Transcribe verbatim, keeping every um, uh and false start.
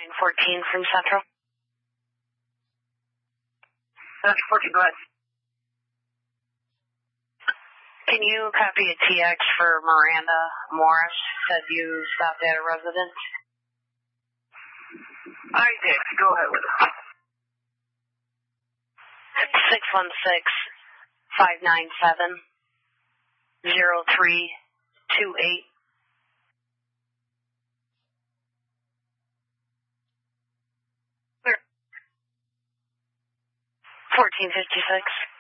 nine fourteen from Central. nine fourteen, go ahead. Can you copy a T X for Miranda Morris? Said you stopped at a residence. I did. Go ahead with it. six one six, five nine seven, zero three two eight. fourteen fifty-six.